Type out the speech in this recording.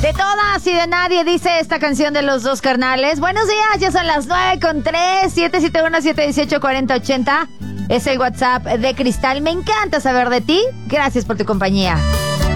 De todas y de nadie, dice esta canción de Los Dos Carnales. Buenos días, ya son las 9:03, 771-718-4080. Es el WhatsApp de Cristal. Me encanta saber de ti. Gracias por tu compañía.